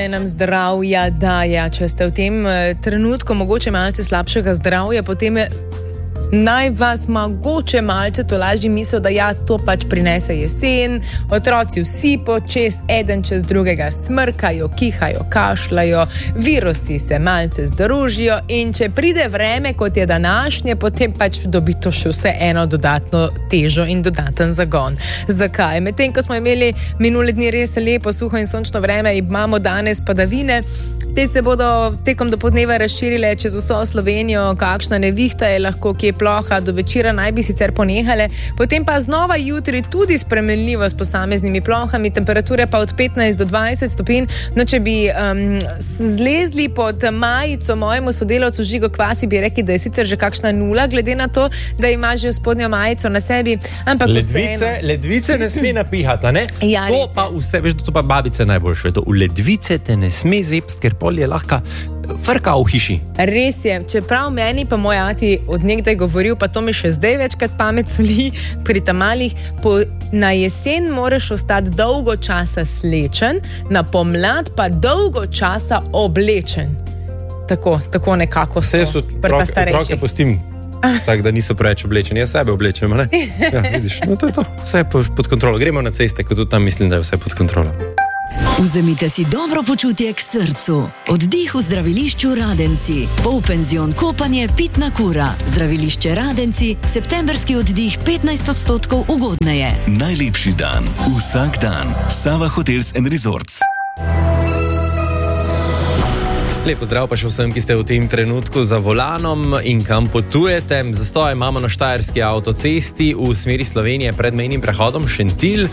kaj nam zdravja daje. Če ste v tem trenutku mogoče malce slabšega zdravja, potem naj vas mogoče malce tolaži misel, da ja, to pač prinese jesen, otroci vsi počez, eden čez drugega smrkajo, kihajo, kašljajo, virusi se malce združijo in če pride vreme, kot je današnje, potem pač dobi to še vse eno dodatno težo in dodaten zagon. Zakaj? Medtem, ko smo imeli minule dni res lepo, suho in sončno vreme, imamo danes padavine, te se bodo tekom dopoldneva razširile čez vso Slovenijo, kakšna nevihta je lahko, kje ploha, do večera naj bi sicer ponehale, potem pa znova jutri tudi spremenljivo s posameznimi plohami, temperature pa od 15 do 20 stopinj. No, če bi zlezli pod majico mojemu sodelavcu Žigo Kvasi, bi rekli, da je sicer že kakšna nula, glede na to, da ima že spodnjo majico na sebi, ampak ledvice ne sme napihati, ne? Ja, to pa vse, veš, to pa babice najboljše vedo. V ledvice te ne sme zepst, ker pol je lahko frka v hiši. Res je, čeprav meni pa moj ati od nekdaj govoril, pa to mi še zdaj večkrat pamet soli pri tamalih, na jesen moraš ostati dolgo časa slečen, na pomlad pa dolgo časa oblečen. Tako nekako so prta starejši. Otroke pustim, tako da niso preveč oblečeni. Jaz sebe oblečem, ne? Ja, vidiš, no to je to. Vse je pod kontrolo. Gremo na ceste, ko tudi tam mislim, da je vse pod kontrolo. Vzemite si dobro počutje k srcu. Oddih v zdravilišču Radenci. Polpenzion kopanje, pitna kura. Zdravilišče Radenci, septemberski oddih 15% ugodneje. Najlepši dan, vsak dan. Sava Hotels & Resorts. Lepo zdrav pa še vsem, ki ste v tem trenutku za volanom in kam potujete. Zastoj imamo na štajerski avtocesti v smeri Slovenije pred mejnim prehodom Šentilj.